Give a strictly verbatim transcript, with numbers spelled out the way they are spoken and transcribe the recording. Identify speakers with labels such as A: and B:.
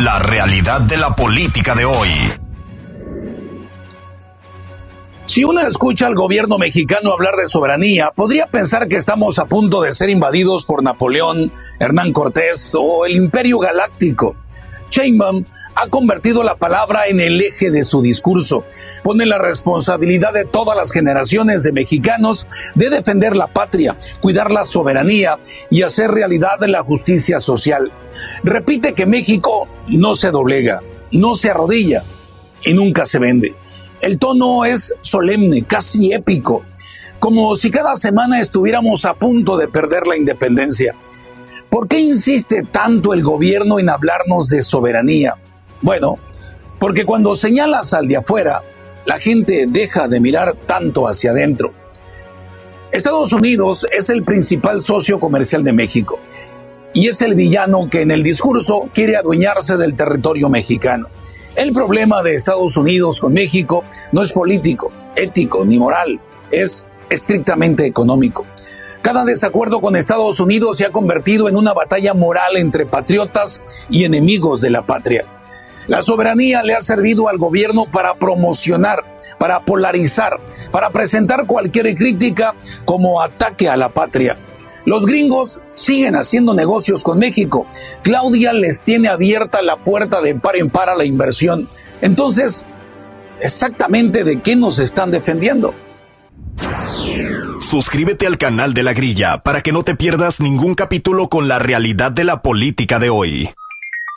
A: La realidad de la política de hoy.
B: Si uno escucha al gobierno mexicano hablar de soberanía, podría pensar que estamos a punto de ser invadidos por Napoleón, Hernán Cortés o el Imperio Galáctico. Sheinbaum ha convertido la palabra en el eje de su discurso. Pone la responsabilidad de todas las generaciones de mexicanos de defender la patria, cuidar la soberanía y hacer realidad la justicia social. Repite que México no se doblega, no se arrodilla y nunca se vende. El tono es solemne, casi épico, como si cada semana estuviéramos a punto de perder la independencia. ¿Por qué insiste tanto el gobierno en hablarnos de soberanía? Bueno, porque cuando señalas al de afuera, la gente deja de mirar tanto hacia adentro. Estados Unidos es el principal socio comercial de México y es el villano que en el discurso quiere adueñarse del territorio mexicano. El problema de Estados Unidos con México no es político, ético ni moral, es estrictamente económico. Cada desacuerdo con Estados Unidos se ha convertido en una batalla moral entre patriotas y enemigos de la patria. La soberanía le ha servido al gobierno para promocionar, para polarizar, para presentar cualquier crítica como ataque a la patria. Los gringos siguen haciendo negocios con México. Claudia les tiene abierta la puerta de par en par a la inversión. Entonces, ¿exactamente de qué nos están defendiendo?
A: Suscríbete al canal de La Grilla para que no te pierdas ningún capítulo con la realidad de la política de hoy.